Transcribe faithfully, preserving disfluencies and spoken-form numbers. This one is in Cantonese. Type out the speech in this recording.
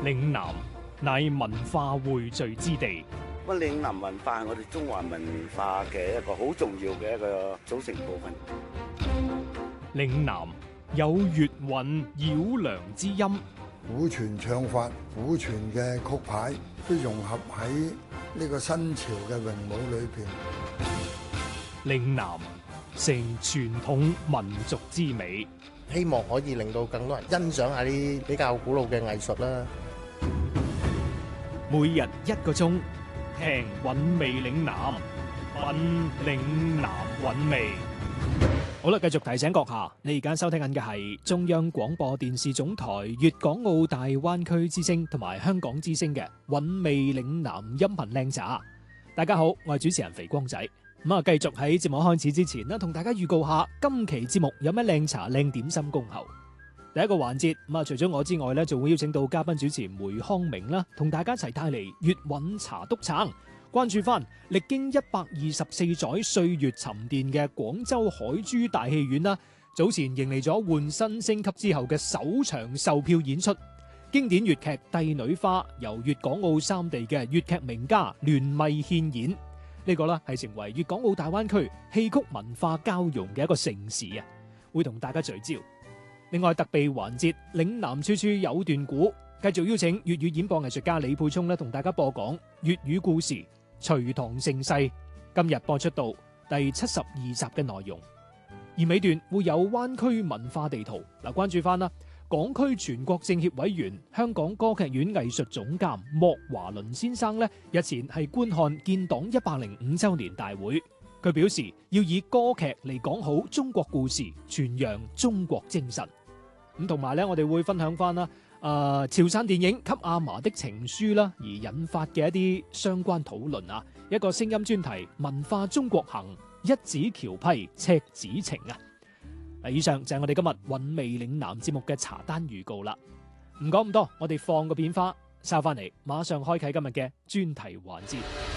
嶺南乃文化匯聚之地， 咁嶺南文化係我哋中華文化嘅一個好重要嘅一個組成部分。 嶺南有粵韻繞梁之音， 古傳唱法、古傳嘅曲牌都融合喺呢個新潮嘅詠舞裏邊。 嶺南成傳統民族之美， 希望可以令到更多人欣賞下啲比較古老嘅藝術啦。 每日一個鐘，聽韻味嶺南，韻嶺南韻味。好啦，繼續提醒閣下，你而家收聽緊嘅係中央廣播電視總台粵港澳大灣區之聲同埋香港之聲嘅韻味嶺南音頻靚茶。大家好，我係主持人肥光仔。咁啊，繼續喺節目開始之前呢，同大家預告下今期節目有咩靚茶靚點心恭候。第一個環節，咁啊，除咗我之外呢，就會邀請到嘉賓主持梅康明啦，同大家一齊帶嚟粵韻茶督撐，關注翻歷經一百二十四載歲月沉澱嘅廣州海珠大戲院啦，早前迎嚟咗換新升級之後嘅首場售票演出，經典粵劇《帝女花》由粵港澳三地嘅粵劇名家聯袂獻演，呢、這個呢係成為粵港澳大灣區戲曲文化交融嘅一個盛事啊，會同大家聚焦。另外特備環節，嶺南處處有段古，繼續邀請粵語演播藝術家李沛聰咧，同大家播講粵語故事《隋唐盛世》，今日播出到第七十二集嘅內容。而尾段會有灣區文化地圖，嗱，關注翻啦，港區全國政協委員、香港歌劇院藝術總監莫華倫先生咧，日前係觀看建黨一百零五週年大會。佢表示要以歌劇嚟講好中國故事，傳揚中國精神。咁同埋咧，我哋會分享翻啦，誒潮汕電影《給阿嫲的情書》啦，而引發嘅一啲相關討論啊，一個聲音專題文化中國行，一指橋批赤子情啊。嗱，以上就係我哋今日韻味嶺南節目嘅茶單預告啦。唔講咁多，我哋放個片花，收翻嚟，馬上開啟今日嘅專題環節。